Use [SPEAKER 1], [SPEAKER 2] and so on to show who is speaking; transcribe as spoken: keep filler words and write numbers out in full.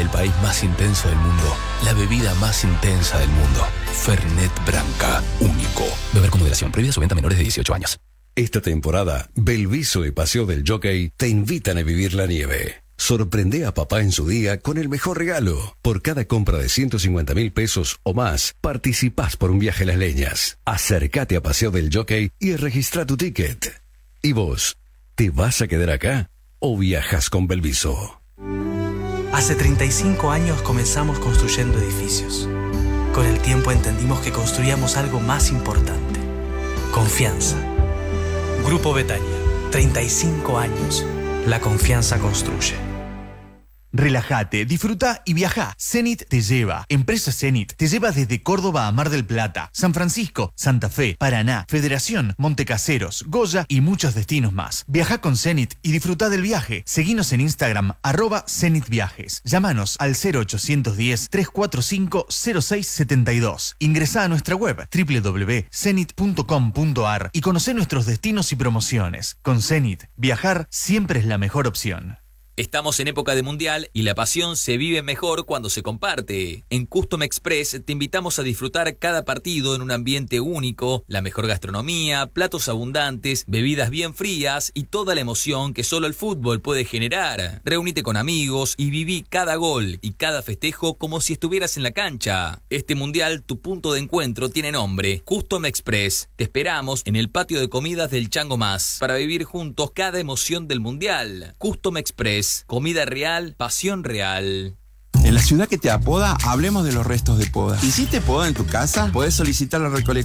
[SPEAKER 1] el país más intenso del mundo, la bebida más intensa del mundo. Fernet Branca, único. Beber con moderación, prohibida su venta a menores de dieciocho años.
[SPEAKER 2] Esta temporada, Belviso y Paseo del Jockey te invitan a vivir la nieve. Sorprende a papá en su día con el mejor regalo. Por cada compra de ciento cincuenta mil pesos o más, participás por un viaje a Las Leñas. Acércate a Paseo del Jockey y registra tu ticket. ¿Y vos, te vas a quedar acá o viajas con Belviso?
[SPEAKER 3] Hace treinta y cinco años comenzamos construyendo edificios. Con el tiempo entendimos que construíamos algo más importante: confianza. Grupo Betania, treinta y cinco años. La confianza construye.
[SPEAKER 4] Relájate, disfruta y viaja. Zenit te lleva. Empresa Zenit te lleva desde Córdoba a Mar del Plata, San Francisco, Santa Fe, Paraná, Federación, Montecaseros, Goya y muchos destinos más. Viaja con Zenit y disfruta del viaje. Seguinos en Instagram, arroba Zenit Viajes. Llámanos al cero ochocientos diez, trescientos cuarenta y cinco, cero seis setenta y dos. Ingresá a nuestra web doble u doble u doble u punto zenit punto com punto a r y conocé nuestros destinos y promociones. Con Zenit, viajar siempre es la mejor opción.
[SPEAKER 5] Estamos en época de mundial y la pasión se vive mejor cuando se comparte. En Custom Express te invitamos a disfrutar cada partido en un ambiente único, la mejor gastronomía, platos abundantes, bebidas bien frías y toda la emoción que solo el fútbol puede generar. Reúnete con amigos y viví cada gol y cada festejo como si estuvieras en la cancha. Este mundial, tu punto de encuentro tiene nombre: Custom Express. Te esperamos en el patio de comidas del Chango Más para vivir juntos cada emoción del mundial. Custom Express. Comida real, pasión real.
[SPEAKER 6] En la ciudad que te apoda, hablemos de los restos de poda. ¿Hiciste poda en tu casa? Podés solicitar la recolección